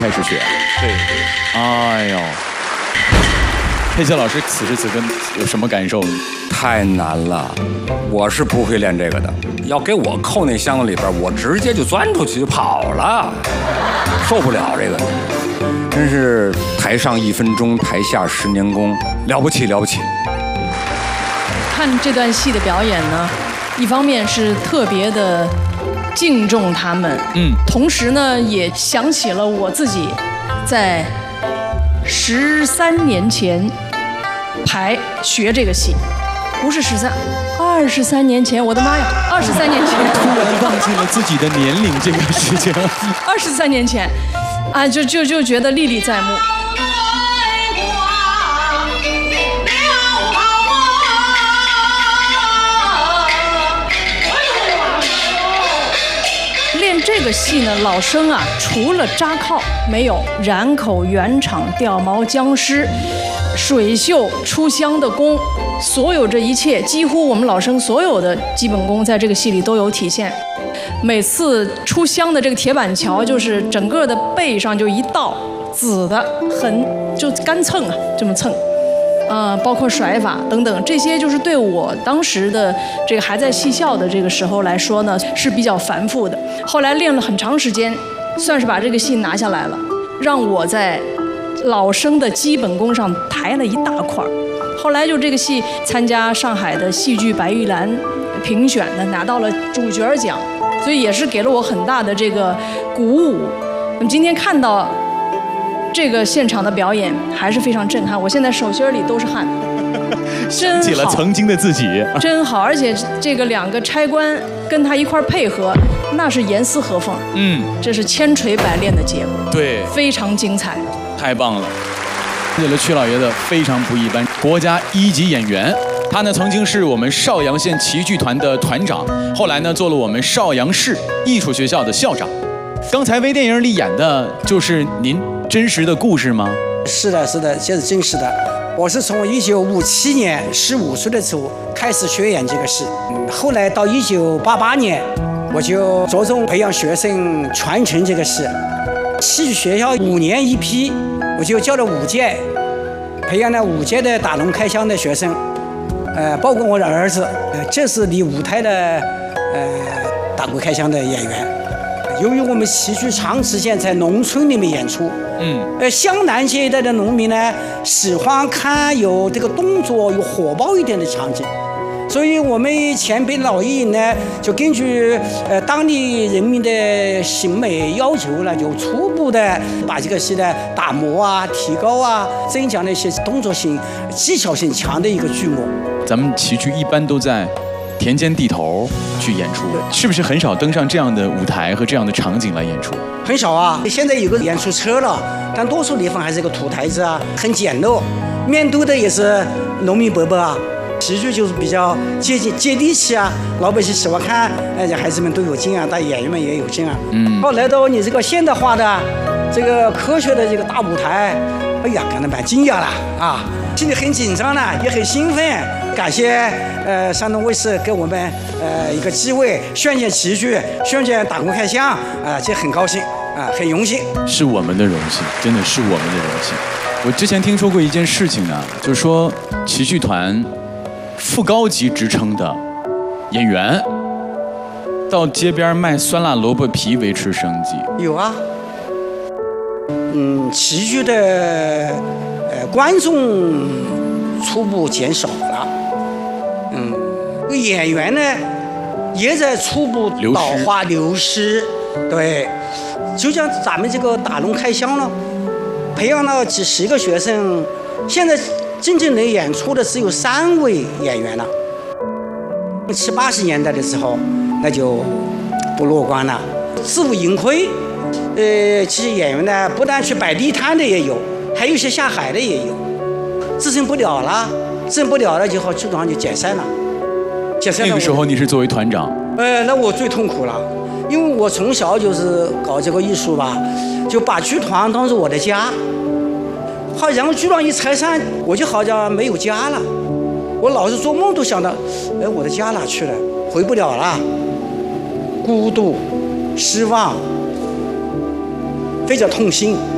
开始学。 对。 哎呦，佩奇老师此时此刻有什么感受？ 太难了，我是不会练这个的。要给我扣那箱子里边，我直接就钻出去就跑了，受不了这个。真是台上1分钟，台下10年功，了不起了不起。 看这段戏的表演呢，一方面是特别的敬重他们，同时呢也想起了我自己在13年前学这个戏，不是23年前，我的妈呀，23年前， 突然忘记了自己的年龄这个事情。 23年前，啊，就觉得历历在目。练这个戏呢，老生啊，除了扎靠，没有染口、圆场、吊毛、僵尸、水袖、出香的功，所有这一切，几乎我们老生所有的基本功，在这个戏里都有体现。每次出香的这个铁板桥，就是整个的背上就一道紫的，就干蹭啊，这么蹭。包括甩法等等，这些就是对我当时的这个还在戏校的这个时候来说呢，是比较繁复的。后来练了很长时间，算是把这个戏拿下来了，让我在老生的基本功上抬了一大块。后来就这个戏参加上海的戏剧白玉兰评选呢，拿到了主角奖，所以也是给了我很大的这个鼓舞。那么今天看到这个现场的表演还是非常震撼，我现在手心里都是汗，真好， 想起了曾经的自己， 真好。而且这个2个差官跟他一块配合，那是严丝合缝，这是千锤百炼的结果， 对， 非常精彩， 太棒了。了解了曲老爷子非常不一般，国家1级演员。他呢曾经是我们邵阳县棋剧团的团长，后来呢做了我们邵阳市艺术学校的校长。刚才微电影里演的就是您真实的故事吗？ 是的，这是真实的。我是从1957年15岁的时候开始学演这个戏，后来到1988年，我就着重培养学生传承这个戏。戏剧学校5年一批，我就教了5届，培养了5届的打龙开箱的学生，包括我的儿子，这是离舞台的打鼓开箱的演员。由于我们戏剧长时间在农村里面演出，湘南这一带的农民呢，喜欢看有这个动作有火爆一点的场景，所以我们前辈老艺人呢，就根据当地人民的审美要求呢，就初步的把这个戏呢打磨啊、提高啊，增加了一些动作性、技巧性强的一个剧目。 咱们棋剧一般都在田间地头去演出，是不是很少登上这样的舞台和这样的场景来演出？ 很少啊，现在有个演出车了，但多数地方还是个土台子啊，很简陋，面对的也是农民伯伯啊。戏剧就是比较接地气啊，老百姓喜欢看，孩子们都有劲啊，但演员们也有劲啊。后来到你这个现代化的、这个科学的这个大舞台，哎呀，感到蛮惊讶了啊，心里很紧张了，也很兴奋。感谢山东卫视给我们一个机会宣讲棋剧、宣讲打鼓开箱啊，这很高兴啊，很荣幸。 是我们的荣幸，真的是我们的荣幸。我之前听说过一件事情呢，就是说棋剧团副高级职称的演员到街边卖酸辣萝卜皮维持生计。 有啊，棋剧的观众初步减少了，演员呢也在初步老化流失。对，就像咱们这个打龙开箱了，培养了几10个学生，现在真正能演出的只有3位演员了。70、80年代的时候，那就不乐观了，自负盈亏。这些演员呢，不但去摆地摊的也有，还有一些下海的也有。支撑不了了就好，剧团就解散了。 那个时候你是作为团长， 那我最痛苦了，因为我从小就是搞这个艺术吧，就把剧团当作我的家。好，然后剧团一拆散，我就好像没有家了。我老是做梦都想到，我的家哪去了？回不了了，孤独、失望，非常痛心。